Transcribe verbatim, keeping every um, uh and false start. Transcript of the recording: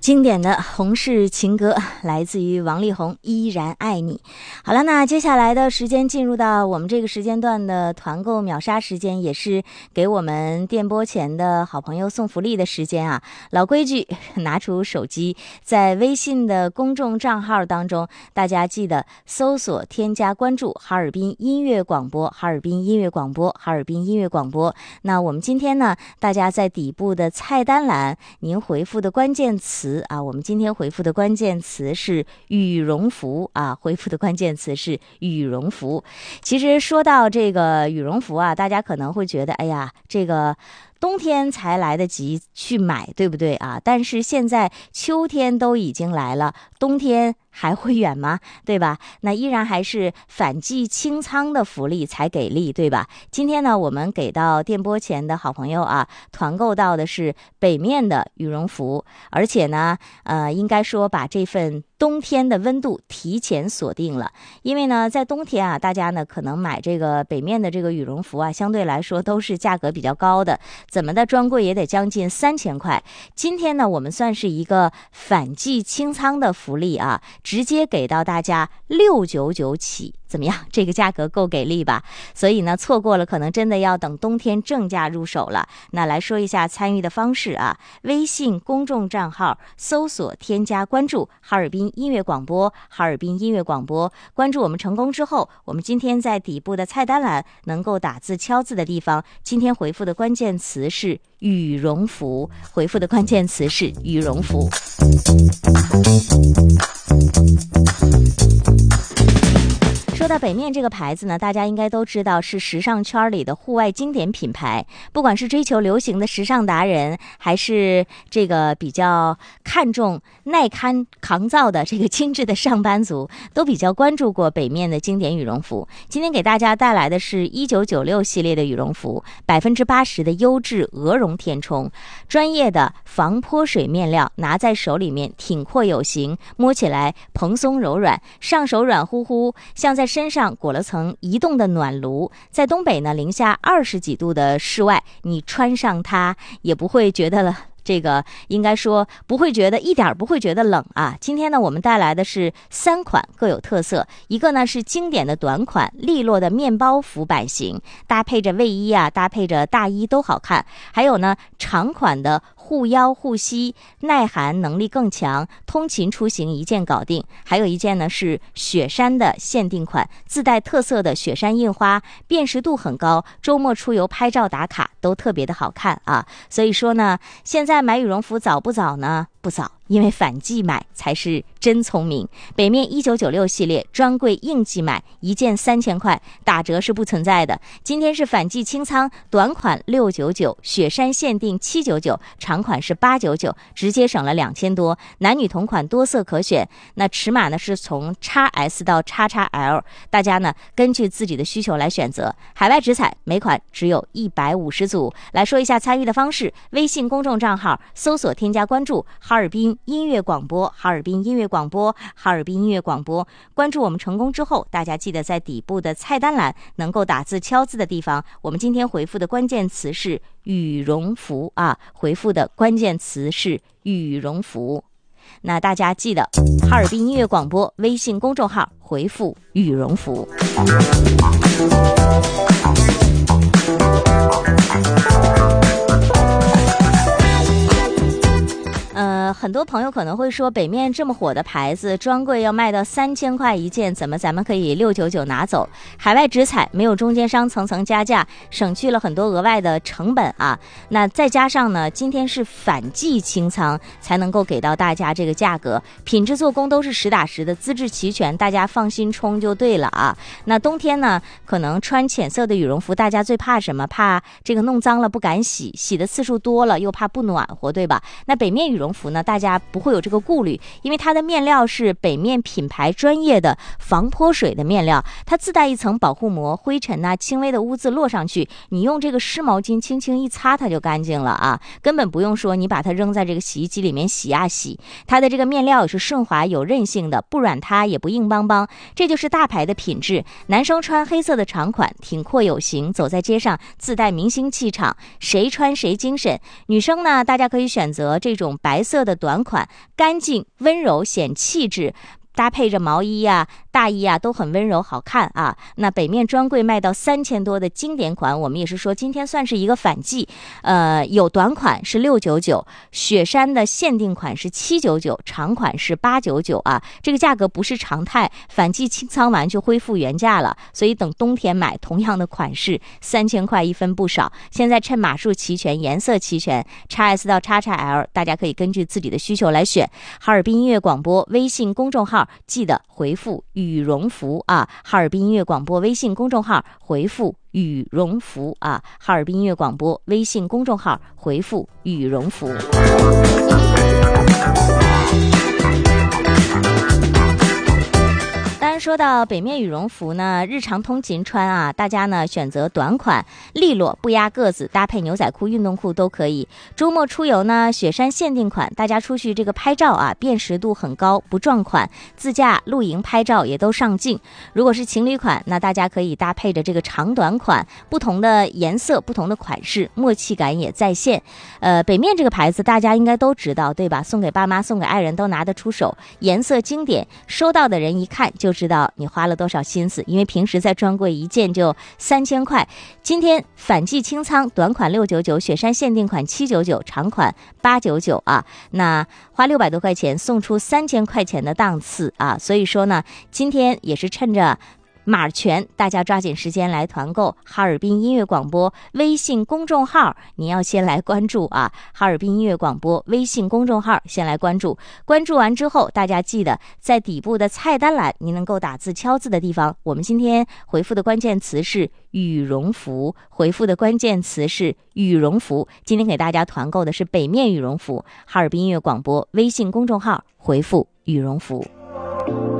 经典的红式情歌来自于王力宏，依然爱你。好了，那接下来的时间进入到我们这个时间段的团购秒杀时间，也是给我们电波前的好朋友送福利的时间啊。老规矩，拿出手机，在微信的公众账号当中，大家记得搜索添加关注哈尔滨音乐广播，哈尔滨音乐广播，哈尔滨音乐广播。那我们今天呢，大家在底部的菜单栏您回复的关键词啊，我们今天回复的关键词是羽绒服啊，回复的关键词是羽绒服。其实说到这个羽绒服啊，大家可能会觉得，哎呀，这个冬天才来得及去买，对不对啊？但是现在秋天都已经来了，冬天还会远吗？对吧？那依然还是反季清仓的福利才给力，对吧？今天呢，我们给到电波前的好朋友啊，团购到的是北面的羽绒服，而且呢，呃，应该说把这份冬天的温度提前锁定了。因为呢，在冬天啊，大家呢可能买这个北面的这个羽绒服啊，相对来说都是价格比较高的，怎么的专柜也得将近三千块。今天呢，我们算是一个反季清仓的福利啊，直接给到大家六九九起。怎么样？这个价格够给力吧？所以呢，错过了可能真的要等冬天正价入手了。那来说一下参与的方式啊，微信公众账号搜索添加关注哈尔滨音乐广播，哈尔滨音乐广播。关注我们成功之后，我们今天在底部的菜单栏能够打字敲字的地方，今天回复的关键词是羽绒服，回复的关键词是羽绒服。说到北面这个牌子呢，大家应该都知道是时尚圈里的户外经典品牌，不管是追求流行的时尚达人，还是这个比较看重耐看抗造的这个精致的上班族，都比较关注过北面的经典羽绒服。今天给大家带来的是一九九六系列的羽绒服，百分之八十的优质鹅绒填充，专业的防泼水面料，拿在手里面挺阔有型，摸起来蓬松柔软，上手软乎乎，像在身上裹了层移动的暖炉。在东北呢，零下二十几度的室外，你穿上它也不会觉得了。这个应该说不会觉得一点不会觉得冷啊。今天呢，我们带来的是三款各有特色，一个呢是经典的短款利落的面包服版型，搭配着卫衣啊，搭配着大衣都好看。还有呢长款的护腰护膝，耐寒能力更强，通勤出行一件搞定。还有一件呢是雪山的限定款，自带特色的雪山印花，辨识度很高，周末出游拍照打卡都特别的好看啊。所以说呢，现在买羽绒服早不早呢？不早，因为反季买才是真聪明。北面一九九六系列专柜应季买，一件三千块，打折是不存在的。今天是反季清仓，短款六九九，雪山限定七九九，长款是八九九，直接省了两千多。男女同款多色可选，那尺码呢是从 X S 到 X X L， 大家呢根据自己的需求来选择。海外直采，每款只有一百五十组。来说一下参与的方式，微信公众账号搜索添加关注哈尔滨音乐广播，哈尔滨音乐广播，哈尔滨音乐广播。关注我们成功之后，大家记得在底部的菜单栏能够打字敲字的地方，我们今天回复的关键词是羽绒服啊，回复的关键词是羽绒服。那大家记得哈尔滨音乐广播微信公众号回复羽绒服。呃，很多朋友可能会说，北面这么火的牌子，专柜要卖到三千块一件，怎么咱们可以六九九拿走？海外直采，没有中间商层层加价，省去了很多额外的成本啊。那再加上呢，今天是反季清仓，才能够给到大家这个价格，品质做工都是实打实的，资质齐全，大家放心冲就对了啊。那冬天呢，可能穿浅色的羽绒服，大家最怕什么？怕这个弄脏了不敢洗，洗的次数多了又怕不暖和，对吧？那北面羽绒服呢，大家不会有这个顾虑，因为它的面料是北面品牌专业的防泼水的面料，它自带一层保护膜，灰尘啊轻微的污渍落上去，你用这个湿毛巾轻轻一擦它就干净了啊，根本不用说你把它扔在这个洗衣机里面洗啊洗。它的这个面料也是顺滑有韧性的，不软塌也不硬邦邦，这就是大牌的品质。男生穿黑色的长款，挺阔有型，走在街上自带明星气场，谁穿谁精神。女生呢，大家可以选择这种白色色的短款，干净温柔显气质，搭配着毛衣啊、大衣啊都很温柔好看啊。那北面专柜卖到三千多的经典款，我们也是说今天算是一个反季，呃，有短款是六九九，雪山的限定款是七九九，长款是八九九啊。这个价格不是常态，反季清仓完就恢复原价了，所以等冬天买同样的款式，三千块一分不少。现在趁码数齐全、颜色齐全 ，X S 到 X X L， 大家可以根据自己的需求来选。哈尔滨音乐广播微信公众号记得回复羽绒服啊，哈尔滨音乐广播微信公众号回复羽绒服啊，哈尔滨音乐广播微信公众号回复羽绒服。当然说到北面羽绒服呢，日常通勤穿啊，大家呢选择短款，利落不压个子，搭配牛仔裤、运动裤都可以。周末出游呢，雪山限定款，大家出去这个拍照啊，辨识度很高，不撞款，自驾露营拍照也都上镜。如果是情侣款，那大家可以搭配着这个长短款，不同的颜色、不同的款式，默契感也在线。呃，北面这个牌子大家应该都知道，对吧？送给爸妈、送给爱人都拿得出手，颜色经典，收到的人一看就知道你花了多少心思，因为平时在专柜一件就三千块，今天反季清仓，短款六九九，雪山限定款七九九，长款八九九啊，那花六百多块钱送出三千块钱的档次啊，所以说呢，今天也是趁着码全，大家抓紧时间来团购哈尔滨音乐广播微信公众号，你要先来关注啊！哈尔滨音乐广播微信公众号先来关注，关注完之后，大家记得在底部的菜单栏，你能够打字敲字的地方，我们今天回复的关键词是羽绒服，回复的关键词是羽绒服。今天给大家团购的是北面羽绒服，哈尔滨音乐广播微信公众号回复羽绒服。